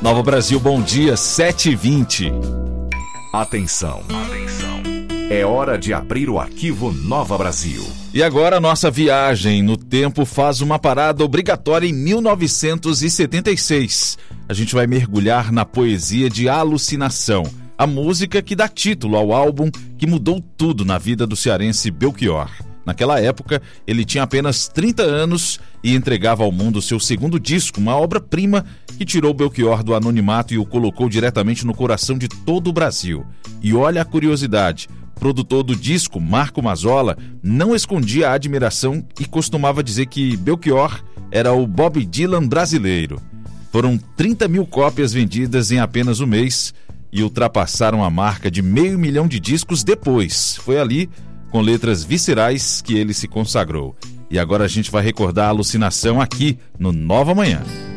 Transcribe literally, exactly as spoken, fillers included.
Nova Brasil, bom dia, sete e vinte. Atenção, atenção. É hora de abrir o arquivo Nova Brasil. E agora nossa viagem no tempo faz uma parada obrigatória em mil novecentos e setenta e seis. A gente vai mergulhar na poesia de Alucinação, a música que dá título ao álbum que mudou tudo na vida do cearense Belchior. Naquela época, ele tinha apenas trinta anos e entregava ao mundo seu segundo disco, uma obra-prima que tirou Belchior do anonimato e o colocou diretamente no coração de todo o Brasil. E olha a curiosidade, o produtor do disco, Marco Mazzola, não escondia a admiração e costumava dizer que Belchior era o Bob Dylan brasileiro. Foram trinta mil cópias vendidas em apenas um mês e ultrapassaram a marca de meio milhão de discos depois. Foi ali, com letras viscerais, que ele se consagrou. E agora a gente vai recordar a Alucinação aqui no Nova Manhã.